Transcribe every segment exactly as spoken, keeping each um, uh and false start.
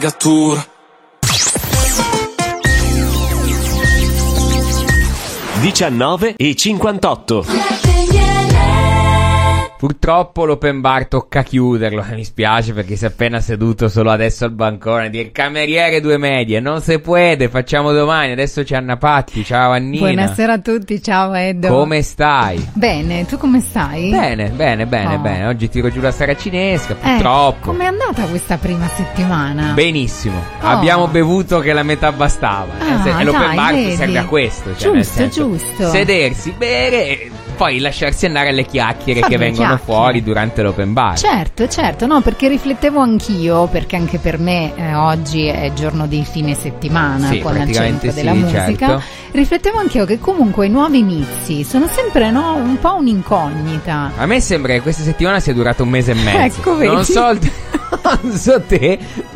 gattura. diciannove e cinquantotto. Purtroppo l'open bar tocca chiuderlo, mi spiace perché si è appena seduto solo adesso al bancone, dire cameriere due medie, non si può, facciamo domani, adesso c'è Anna Patti, ciao Annina. Buonasera a tutti, ciao Edo. Come stai? Bene, tu come stai? Bene, bene, bene, oh. bene, oggi tiro giù la saracinesca, purtroppo. Eh, com'è andata questa prima settimana? Benissimo, oh. abbiamo bevuto che la metà bastava, ah, e l'open dai, bar vedi? serve a questo, cioè giusto, nel senso, giusto. sedersi, bere e poi lasciarsi andare alle chiacchiere Fare che vengono chiacchiere. fuori durante l'open bar. Certo, certo, no, perché riflettevo anch'io, perché anche per me eh, oggi è giorno di fine settimana, sì, con al centro sì, della musica. certo. Riflettevo anch'io che comunque i nuovi inizi sono sempre, no, un po' un'incognita. A me sembra che questa settimana sia durata un mese e mezzo. Ecco, vedi? Non so, non so te,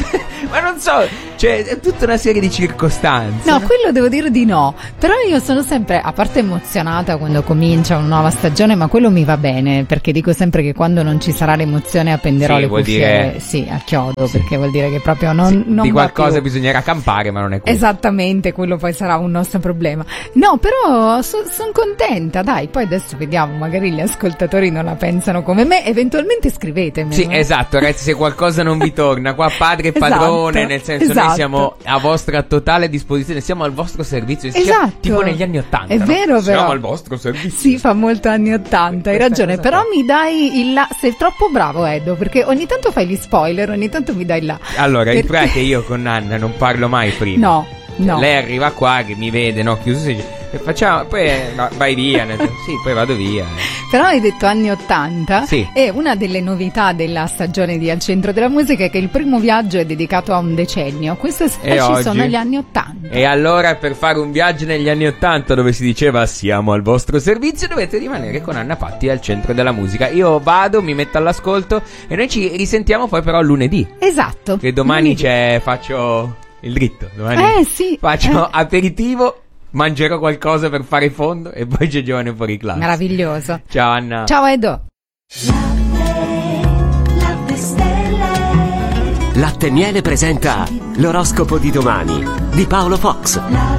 ma non so, cioè è tutta una serie di circostanze. No, quello devo dire di no. Però io sono sempre, a parte emozionata quando comincia una nuova stagione, ma quello mi va bene, perché dico sempre che quando non ci sarà l'emozione appenderò sì, le vuol cuffie dire... sì, a chiodo, sì. perché vuol dire che proprio non, sì, non di va qualcosa più. bisognerà campare, ma non è quello. Esattamente, quello poi sarà un nostro problema. No, però sono son contenta, dai, poi adesso vediamo, magari gli ascoltatori non la pensano come me, eventualmente scrivetemi. Sì, eh? esatto, ragazzi, se qualcosa non vi torna, qua padre e padrone, esatto, nel senso esatto. noi siamo a vostra totale disposizione, siamo al vostro servizio, esatto. tipo negli anni ottanta. È no? vero, però. Siamo al vostro servizio. Sì, fa molto anni ottanta, hai ragione, però mi dai il là, sei troppo bravo Edo, perché ogni tanto fai gli spoiler, ogni tanto mi dai il là. Allora, perché... il problema è che io con Anna non parlo mai prima. No, no. Lei arriva qua che mi vede, no, chiuso, e facciamo, poi no, vai via, nel senso, sì, poi vado via. Però hai detto anni ottanta, sì. E una delle novità della stagione di Al Centro della Musica è che il primo viaggio è dedicato a un decennio, queste ci oggi? sono gli anni ottanta. E allora per fare un viaggio negli anni ottanta dove si diceva siamo al vostro servizio dovete rimanere con Anna Patti al Centro della Musica. Io vado, mi metto all'ascolto e noi ci risentiamo poi però lunedì. Esatto. Che domani lunedì. c'è, faccio il dritto, domani eh, sì. faccio eh. aperitivo, mangerò qualcosa per fare fondo e poi c'è Giovane Fuori Classe. Meraviglioso. Ciao Anna. Ciao Edo. Latte e Miele presenta l'oroscopo di domani di Paolo Fox.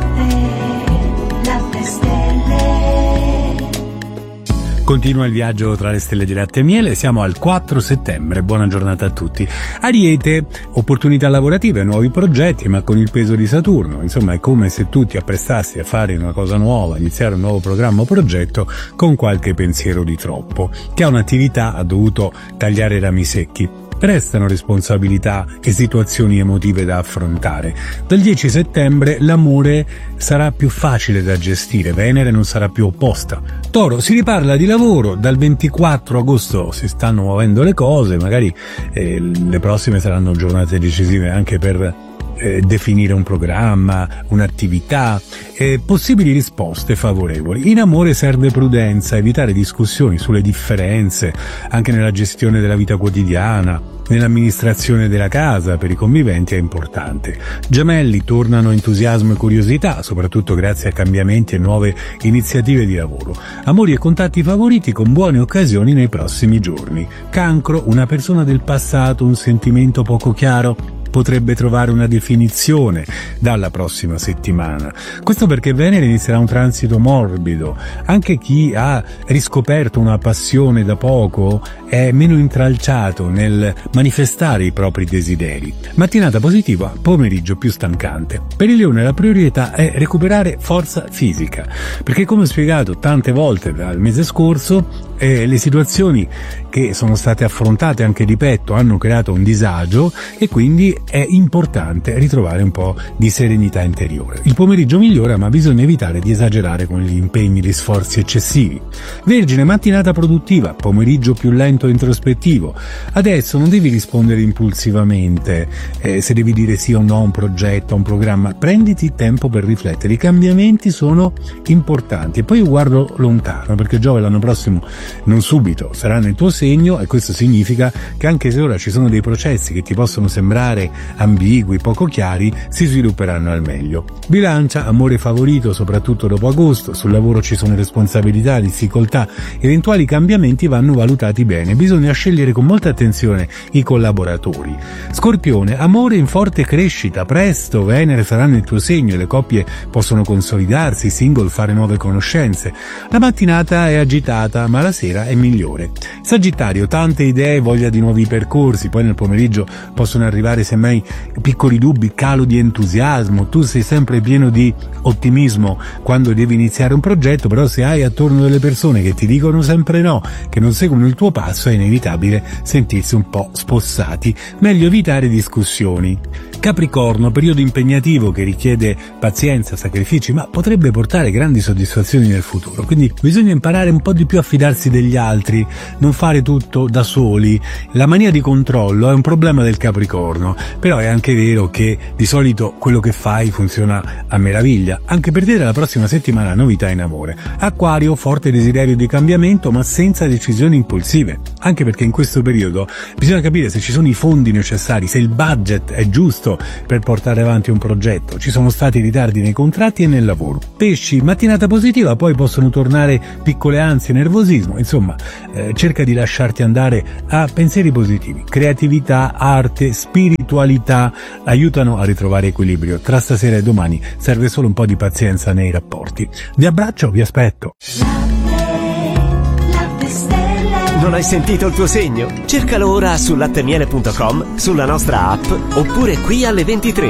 Continua il viaggio tra le stelle di Latte e Miele, siamo al quattro settembre, buona giornata a tutti. Ariete, opportunità lavorative, nuovi progetti, ma con il peso di Saturno, insomma è come se tu ti apprestassi a fare una cosa nuova, iniziare un nuovo programma o progetto con qualche pensiero di troppo. Chi ha un'attività ha dovuto tagliare rami secchi. Restano responsabilità e situazioni emotive da affrontare. Dal dieci settembre l'amore sarà più facile da gestire, Venere non sarà più opposta. Toro, si riparla di lavoro, dal ventiquattro agosto si stanno muovendo le cose, magari eh, le prossime saranno giornate decisive anche per eh, definire un programma, un'attività, eh, possibili risposte favorevoli. In amore serve prudenza, evitare discussioni sulle differenze, anche nella gestione della vita quotidiana, nell'amministrazione della casa, per i conviventi è importante. Gemelli, tornano entusiasmo e curiosità, soprattutto grazie a cambiamenti e nuove iniziative di lavoro. Amori e contatti favoriti con buone occasioni nei prossimi giorni. Cancro, una persona del passato, un sentimento poco chiaro, potrebbe trovare una definizione dalla prossima settimana. Questo perché Venere inizierà un transito morbido. Anche chi ha riscoperto una passione da poco è meno intralciato nel manifestare i propri desideri. Mattinata positiva, pomeriggio più stancante. Per il Leone la priorità è recuperare forza fisica, perché come ho spiegato tante volte dal mese scorso, eh, le situazioni che sono state affrontate anche di petto hanno creato un disagio e quindi è importante ritrovare un po' di serenità interiore. Il pomeriggio migliora, ma bisogna evitare di esagerare con gli impegni, gli sforzi eccessivi. Vergine, mattinata produttiva, pomeriggio più lento e introspettivo. Adesso non devi rispondere impulsivamente, eh, se devi dire sì o no a un progetto, a un programma, prenditi tempo per riflettere. I cambiamenti sono importanti. E poi io guardo lontano, perché Giove l'anno prossimo non subito sarà nel tuo segno, e questo significa che anche se ora ci sono dei processi che ti possono sembrare anche ambigui, poco chiari, si svilupperanno al meglio. Bilancia, amore favorito soprattutto dopo agosto, sul lavoro ci sono responsabilità, difficoltà, eventuali cambiamenti vanno valutati bene, bisogna scegliere con molta attenzione i collaboratori. Scorpione, amore in forte crescita, presto Venere sarà nel tuo segno e le coppie possono consolidarsi, single fare nuove conoscenze. La mattinata è agitata ma la sera è migliore. Sagittario, tante idee, voglia di nuovi percorsi, poi nel pomeriggio possono arrivare semmai piccoli dubbi, calo di entusiasmo, tu sei sempre pieno di ottimismo quando devi iniziare un progetto, però se hai attorno delle persone che ti dicono sempre no, che non seguono il tuo passo, è inevitabile sentirsi un po' spossati, meglio evitare discussioni. Capricorno, periodo impegnativo che richiede pazienza, sacrifici, ma potrebbe portare grandi soddisfazioni nel futuro, quindi bisogna imparare un po' di più a fidarsi degli altri, non fare tutto da soli. La mania di controllo è un problema del Capricorno, però è anche vero che di solito quello che fai funziona a meraviglia. Anche per te la prossima settimana novità in amore. Acquario, forte desiderio di cambiamento ma senza decisioni impulsive, anche perché in questo periodo bisogna capire se ci sono i fondi necessari, se il budget è giusto per portare avanti un progetto. Ci sono stati ritardi nei contratti e nel lavoro. Pesci, mattinata positiva, poi possono tornare piccole ansie, nervosismo, insomma eh, cerca di lasciarti andare a pensieri positivi. Creatività, arte, spiritualità aiutano a ritrovare equilibrio. Tra stasera e domani serve solo un po' di pazienza nei rapporti. Vi abbraccio, vi aspetto. Non hai sentito il tuo segno? Cercalo ora su lattemiele punto com, sulla nostra app oppure qui alle ventitré.